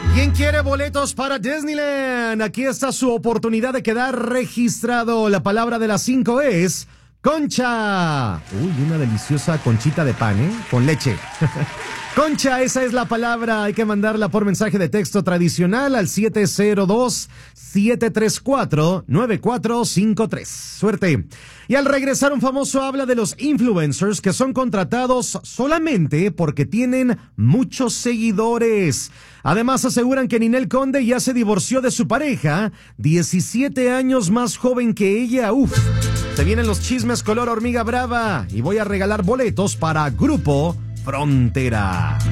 ¿Quién quiere boletos para Disneyland? Aquí está su oportunidad de quedar registrado. La palabra de las 5 es concha. Uy, una deliciosa conchita de pan, ¿eh? Con leche. Concha, esa es la palabra. Hay que mandarla por mensaje de texto tradicional al 702-734-9453. Suerte. Y al regresar, un famoso habla de los influencers que son contratados solamente porque tienen muchos seguidores. Además, aseguran que Ninel Conde ya se divorció de su pareja, 17 años más joven que ella. Uf. Se vienen los chismes color hormiga brava y voy a regalar boletos para Grupo Frontera.